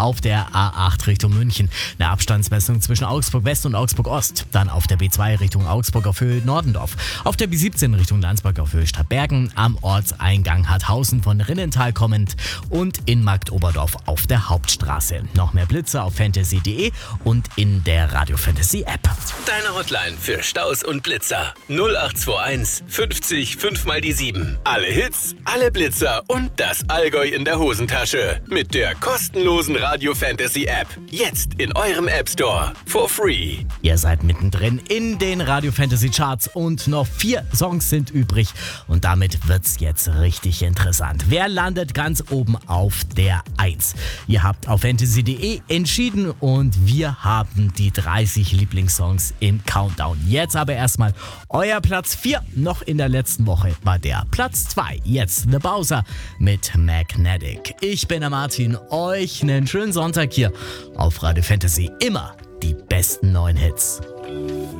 auf der A8 Richtung München. Eine Abstandsmessung zwischen Augsburg West und Augsburg Ost. Dann auf der B2 Richtung Augsburg auf Höhe Nordendorf. Auf der B17 Richtung Landsberg auf Höhe Stadtbergen. Am Ortseingang Harthausen von Rinnental kommend. Und in Marktoberdorf auf der Hauptstraße. Noch mehr Blitze auf fantasy.de und in der Radio Fantasy App. Deine Hotline für Staus und Blitzer. 0821 50 5 mal die 7. Alle Hits, alle Blitzer und das Allgäu in der Hosentasche. Mit der kostenlosen Radio Fantasy App. Jetzt in eurem App Store. For free. Ihr seid mittendrin in den Radio Fantasy Charts und noch 4 Songs sind übrig. Und damit wird's jetzt richtig interessant. Wer landet ganz oben auf der 1? Ihr habt auf fantasy.de entschieden und wir haben die 30 Lieblingssongs im Countdown. Jetzt aber erstmal euer Platz 4. Noch in der letzten Woche war der Platz 2. Jetzt The Bowser mit Magnetic. Ich bin der Martin. Euch einen schönen Sonntag hier auf Radio Fantasy. Immer die besten neuen Hits.